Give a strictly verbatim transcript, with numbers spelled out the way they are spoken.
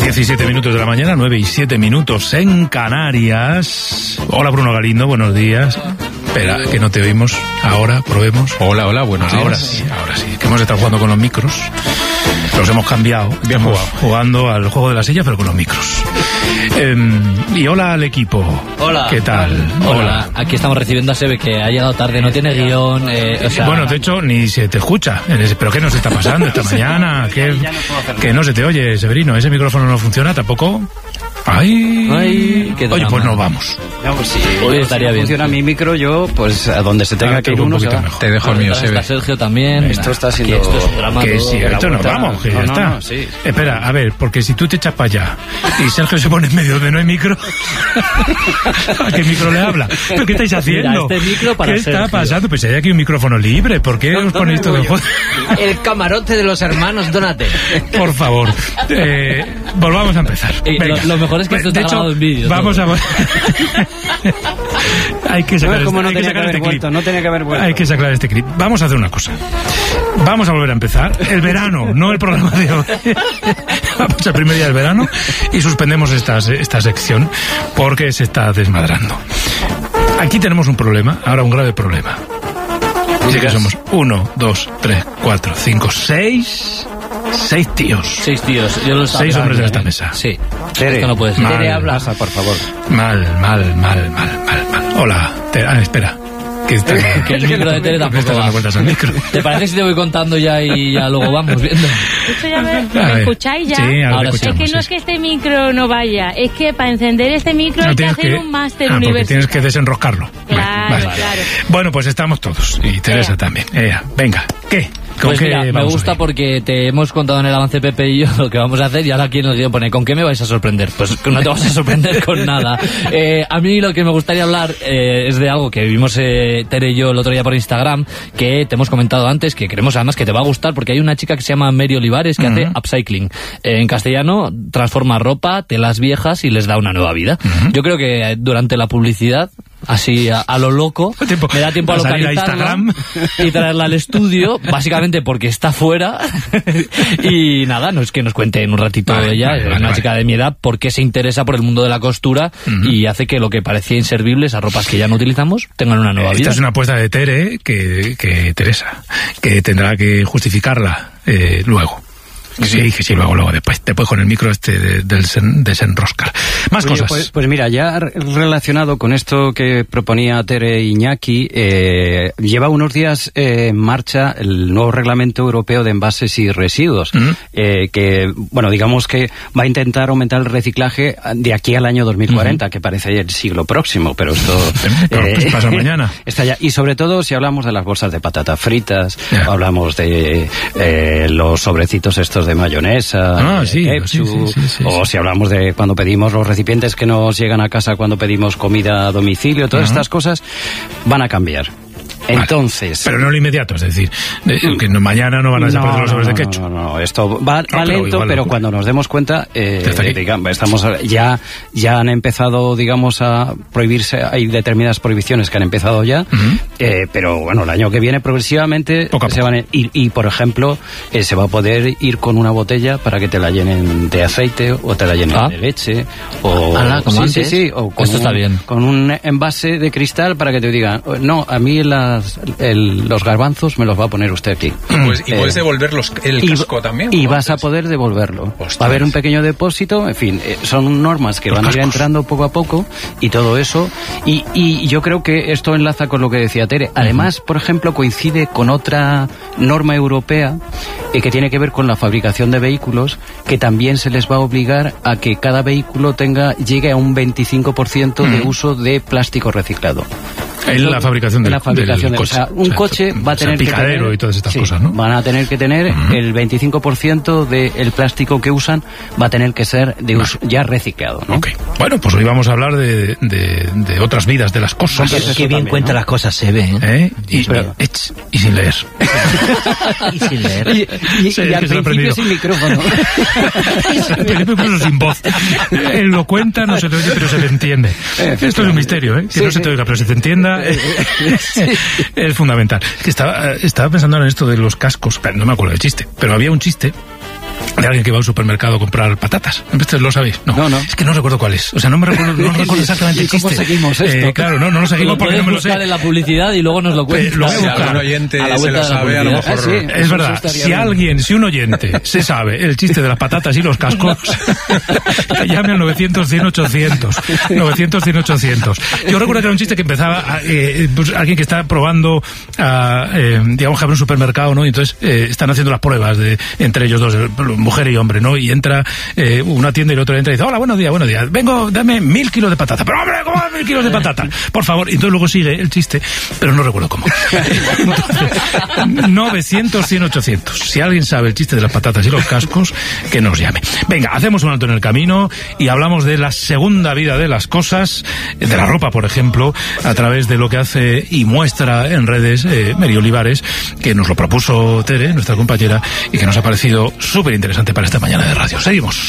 diecisiete minutos de la mañana, nueve y siete minutos en Canarias. Hola Bruno Galindo, buenos días. Espera, que no te oímos. Ahora, probemos. Hola, hola, buenos días. Ahora sí, ahora sí. Que hemos estado jugando con los micros. Los hemos cambiado. Bien Estamos jugado. jugando al juego de la silla, pero con los micros. Eh, y hola al equipo. Hola. ¿Qué tal? Hola. Hola. Aquí estamos recibiendo a Sebe, que ha llegado tarde, no tiene guión. Eh, o sea... Bueno, de hecho, ni se te escucha. ¿Pero qué nos está pasando esta mañana? ¿Qué, que no se te oye, Severino? ¿Ese micrófono no funciona tampoco? ¡Ay! Ay, qué Oye, drama. pues nos vamos. No, pues si, Hoy estaría si bien. funciona mi micro, yo, pues a donde se tenga Ah, que ir tengo un uno, se poquito va. mejor. Te dejo el mío, Está Sebe. Sergio también. Esto está Aquí siendo- esto es un drama Que todo. si la esto nos vuelta- vamos, que no, ya no, está. no, sí. Espera, a ver, porque si tú te echas para allá y Sergio se pone en medio donde no hay micro, ¿a qué micro le habla? ¿Pero qué estáis haciendo? Mira, este micro para ¿Qué está Sergio. pasando? Pues hay aquí un micrófono libre, ¿por qué os ponéis todo en juego? El camarote de los hermanos Donate. Por favor, eh, volvamos a empezar. Y Venga. lo- lo mejor es que esto De está hecho, grabado en vídeo, Vamos todo. a... hay que No sacar, es como este, no hay que tenía que sacar haber este clip. vuelto, no tenía que haber vuelto. Hay que sacar este clip. Vamos a hacer una cosa. Vamos a volver a empezar. El verano, no el programa de hoy. Vamos al primer día del verano y suspendemos esta, esta sección porque se está desmadrando. Aquí tenemos un problema, ahora un grave problema. Dice que somos uno, dos, tres, cuatro, cinco, seis... Seis tíos. Seis tíos. Yo los Seis sabía, hombres en ¿eh? esta mesa. Sí. Tere. Esto no puede ser. Mal. Tere, habla. Pasa, por favor. Mal, mal, mal, mal, mal, mal. Hola. Te- ah, espera. Que, está, Que el micro de Tere ¿Por qué tampoco estás va. dando vueltas al micro? ¿Te parece si te voy contando ya y ya luego vamos viendo? Esto ya me, A ¿me ver. escucháis ya? Sí, ahora, Ahora te sí. Es escuchamos. que no es sí. que este micro no vaya, es que para encender este micro No hay que tienes hacer que- un máster ah, porque universitario. tienes que desenroscarlo. Claro, Vale. claro. Bueno, pues estamos todos. Y Teresa Ea. también. Ea, venga. ¿Qué? ¿Con Pues qué mira, me vamos gusta hoy? porque te hemos contado en el avance Pepe y yo lo que vamos a hacer y ahora aquí en el guión pone ¿con qué me vais a sorprender? Pues que no te vas a sorprender con nada. Eh, a mí lo que me gustaría hablar eh, es de algo que vimos eh, Tere y yo el otro día por Instagram, que te hemos comentado antes, que queremos además que te va a gustar porque hay una chica que se llama Mary Olivares que Ujú. hace upcycling. Eh, en castellano transforma ropa, telas viejas y les da una nueva vida. Yo creo que durante la publicidad, así a, a lo loco, Tiempo. me da tiempo a Va a salir a localizarla Instagram. y traerla al estudio, básicamente porque está fuera. Y nada, no es que nos cuente en un ratito Vale, ella, vale, es vale, una vale. chica de mi edad, porque se interesa por el mundo de la costura y hace que lo que parecía inservible, esas ropas que ya no utilizamos, tengan una nueva Esta vida. es una apuesta de Tere que, que Teresa, que tendrá que justificarla eh, luego. Sí, que sí, luego, luego, después, después con el micro este de- del sen- desenroscar. Más Oye, cosas. Pues, pues mira, ya re- relacionado con esto que proponía Tere Iñaki, eh, lleva unos días eh, en marcha el nuevo reglamento europeo de envases y residuos, Ujú. eh, que, bueno, digamos que va a intentar aumentar el reciclaje de aquí al año dos mil cuarenta, que parece el siglo próximo, pero esto... Pero, pues, pasa mañana. Está ya. Y sobre todo si hablamos de las bolsas de patatas fritas, Ya. hablamos de eh, los sobrecitos estos de mayonesa, Ah, de sí, ketchup, sí, sí, sí, sí, o sí. si hablamos de cuando pedimos los recipientes que nos llegan a casa cuando pedimos comida a domicilio, todas Ajá. estas cosas van a cambiar. Vale. Entonces... Pero no lo inmediato, es decir, eh, que no- mañana no van a desaparecer los sobres de ketchup. No, no, no, esto va, va pero lento, igual, pero ¿no? cuando nos demos cuenta, eh, Ya está aquí. digamos, estamos ya ya han empezado, digamos, a prohibirse, hay determinadas prohibiciones que han empezado ya, Ujú. eh, pero bueno, el año que viene progresivamente Poco a se poco. van a ir, y por ejemplo, eh, se va a poder ir con una botella para que te la llenen de aceite o te la llenen Ah. de leche o Ala, como sí, sí, antes. sí, o con Esto un, está bien. con un envase de cristal para que te digan, no, a mí las, el- los garbanzos me los va a poner usted aquí. Pues, y Eh, puedes devolver los, el y, casco también. y como vas a antes. poder devolverlo. Ostras. Va a haber un pequeño depósito, en fin, eh, son normas que Los van a ir cascos. entrando poco a poco y todo eso. Y, y yo creo que esto enlaza con lo que decía Tere. Además, por ejemplo, coincide con otra norma europea eh, que tiene que ver con la fabricación de vehículos, que también se les va a obligar a que cada vehículo tenga llegue a un veinticinco por ciento de Ujú. uso de plástico reciclado. En la fabricación En del, la fabricación del del- o sea, un O sea, coche va a o sea, tener que picadero tener, y todas estas sí, cosas, ¿no? van a tener que tener Ujú. el veinticinco por ciento del plástico que usan va a tener que ser de uso, ya reciclado, ¿no? Ok. Bueno, pues hoy vamos a hablar de, de, de otras vidas, de las cosas. Pues eso Qué bien también, cuenta ¿no? las cosas se ve, ¿eh? ¿Eh? Y, Pero- ech, y sin leer. Y sin leer. Y, y- Sí, y es al que se lo he principio aprendido. sin micrófono. Al principio incluso sin voz. Él lo cuenta, no se te oye, pero se te entiende. Esto es un misterio, ¿eh? Que Sí, no se te sí. oiga, pero se te entienda. Es fundamental. Es que estaba, estaba pensando en esto de los cascos, pero no me acuerdo del chiste, pero había un chiste de alguien que va a un supermercado a comprar patatas. ¿Ustedes lo sabéis? No. No, no. Es que no recuerdo cuál es. O sea, no me recuerdo, no recuerdo exactamente el ¿Y cómo chiste. seguimos esto? Eh, claro, no, no lo seguimos Lo porque no me lo puedes sé. buscar en la publicidad y luego nos lo cuentas. Lo voy a Si buscar. algún oyente A la se vuelta lo de la sabe, a lo publicidad. mejor... Ah, sí. Es Eso verdad, estaría si bien. alguien, si un oyente se sabe el chiste de las patatas y los cascos, que llame al novecientos, cien, ochocientos. novecientos, cien, ochocientos. Yo recuerdo que era un chiste que empezaba, a, eh, pues, alguien que está probando, a, eh, digamos que abre un supermercado, ¿no? Y entonces eh, están haciendo las pruebas de entre ellos dos, mujer y hombre, ¿no? Y entra eh, una tienda y el otro entra y dice, hola, buenos días, buenos días, vengo, dame mil kilos de patata. Pero hombre, ¿cómo mil kilos de patata? Por favor. Y entonces luego sigue el chiste, pero no recuerdo cómo. Entonces, novecientos, cien, ochocientos. Si alguien sabe el chiste de las patatas y los cascos, que nos llame. Venga, hacemos un alto en el camino y hablamos de la segunda vida de las cosas, de la ropa, por ejemplo, a través de lo que hace y muestra en redes eh, Mary Olivares, que nos lo propuso Tere, nuestra compañera, y que nos ha parecido súper interesante para esta mañana de radio. Seguimos.